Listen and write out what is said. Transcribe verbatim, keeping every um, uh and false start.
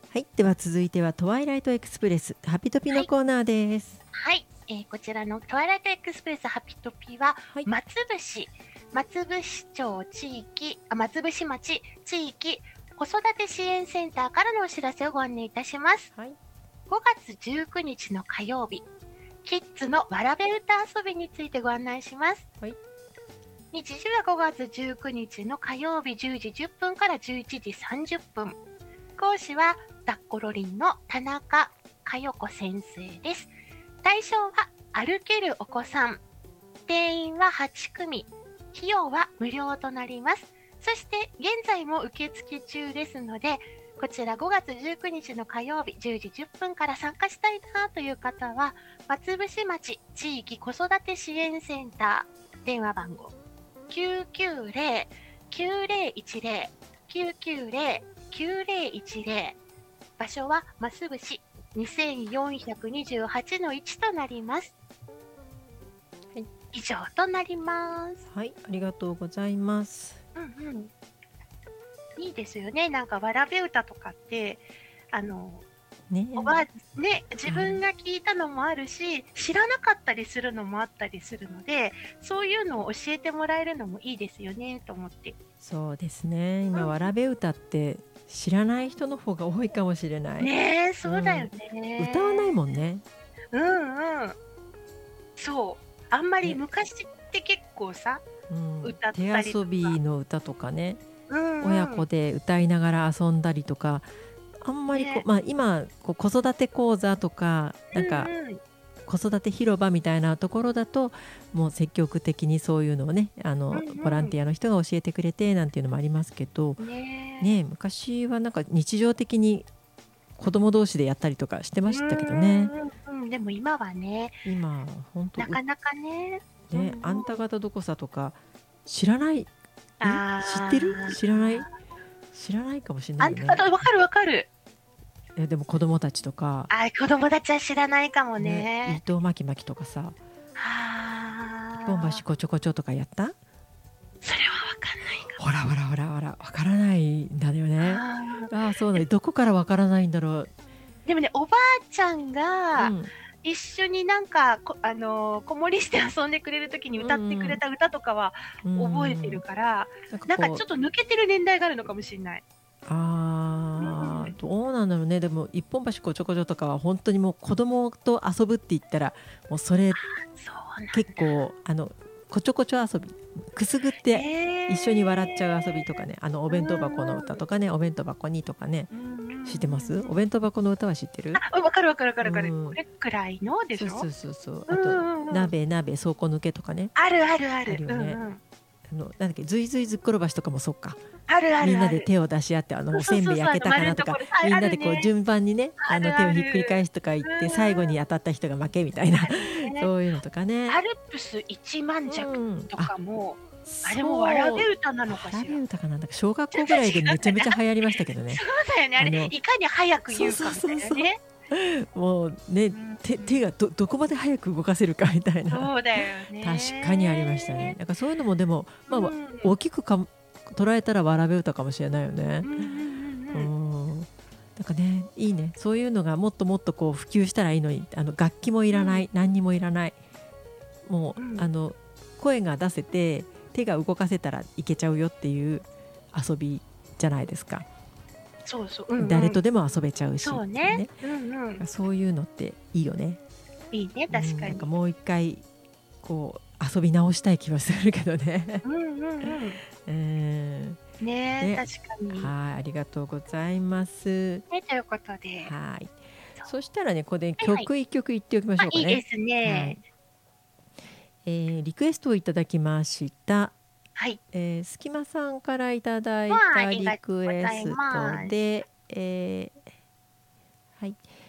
はい、では続いてはトワイライトエクスプレスハピトピのコーナーです。 はい、えー、こちらのトワイライトエクスプレスハピトピは、 はい、 松伏松伏町地域あ松伏町地域子育て支援センターからのお知らせをご案内いたします。 はい、 ごがつじゅうくにちの火曜日、キッズのわらべ歌遊びについてご案内します。 はい、 日時はごがつじゅうくにちの火曜日じゅうじじゅっぷんからじゅういちじさんじゅっぷん。講師はダッコロリンの田中佳代子先生です。対象は歩けるお子さん。定員ははちくみ。費用は無料となります。そして現在も受付中ですので、こちらごがつじゅうくにちの火曜日じゅうじじゅっぷんから参加したいなという方は、松伏町地域子育て支援センター電話番号 きゅうきゅうぜろ きゅうぜろいちぜろ きゅうきゅうぜろ きゅうぜろいちぜろ、場所は松伏にせんよんひゃくにじゅうはちのいちとなります。 はい、 以上となります。 はい、ありがとうございます。 うんうん。いいですよね。なんかわらべ歌とかってあのね、 おばあね、自分が聞いたのもあるし、知らなかったりするのもあったりするので、そういうのを教えてもらえるのもいいですよねと思って。 そうですね。今、 うん、 わらべ歌って知らない人の方が多いかもしれない。 ねえ、そうだよね、 うん、歌わないもんね。 うんうん。そう。あんまりね、 昔って結構さ、 うん、 歌っ手たりとか。 遊びの歌とかね、 うんうん、 親子で歌いながら遊んだりとか、あんまりこう、 ね、 まあ、今こう子育て講座とかなんかうんうん、 子育て広場みたいなところだともう積極的にそういうのをね、あのうんボランティアの人が教えてくれてなんていうのもありますけど、 うん、ねね、昔はなんか日常的に子供同士でやったりとかしてましたけどね。 うんうんうん、でも今はね、 今本当なかなかね、うんうね、 ん、 あんた方どこさとか知らない、え知ってるあ知らない知らないかもしれなあ、あんいよね。 た方わかるわかる。 えでも子供たちとか、 あ、子供たちは知らないかもね、 ね。 糸巻き巻きとかさ、一本はあ、 橋こちょこちょとかやった？ それはわかんないかほらほらほらほら、わからないんだよも。 ね。 あああ、そうなでの。どこからわからないんだろう。 でもね、おばあちゃんがうん。 一緒になんか、こあのー、子守して遊んでくれるときに歌ってくれた歌とかはうんうん。 覚えてるから、 なんかこう、 なんかちょっと抜けてる年代があるのかもしれない。うん。 ああ、どうなんだろうね。でも一本橋こちょこちょとかは本当にもう子供と遊ぶって言ったらもうそれそうなんだ。 結構あのこちょこちょ遊び、くすぐって一緒に笑っちゃう遊びとかね、あのお弁当箱の歌とかね、お弁当箱にとかね、知ってます？お弁当箱の歌は知ってる？ あ、わかるわかるわかるわかる。 うんこれくらいのでしょ？ そうそうそうそう。 うんあとうんうん。 鍋鍋倉庫抜けとかね、 あるあるある。 あるよね。 うんうん。 あのなんだっけ、ずいずいずっころばしとかもそうか。 あるあみんなるある。 で手を出し合って、あのおせんべい焼けたかなとか、みんなでこう順番にね、あの手をひっくり返しとか言って最後に当たった人が負けみたいなそういうのとかね。 アルプス一万尺とかも、あれもそう、 わらべ歌なのかしら。 わらべ歌かな、なんか小学校ぐらいでめちゃめちゃ流行りましたけどね。 そうだよね。あれいかに早く言うかみたいなね。 もうね、手手がどどこまで早く動かせるかみたいな。 そうだよね。 確かにありましたね。なんかそういうのもでもまあ大きくか捉えたらわらべ歌かもしれないよね。うん。なんかね、いいね。そういうのがもっともっとこう普及したらいいのに、あの楽器もいらない、うん、何にもいらない。もう、うん、あの声が出せて手が動かせたらいけちゃうよっていう遊びじゃないですか。 そうそう、うんうん、 誰とでも遊べちゃうし、 そうね、うんうん、 そういうのっていいよね。 いいね、確かに。 うん、なんかもう一回こう遊び直したい気はするけどね。 うんうんうん。 えー、ね, ね確かに。 はい、ありがとうございます。 ね、ということで。 はい。そしたらね、ここで曲一曲言っておきましょうかね。 はいはい、いいですね。はい、 えー、リクエストをいただきました。 はい。 えー、すきまさんからいただいたリクエストで、えー、はい、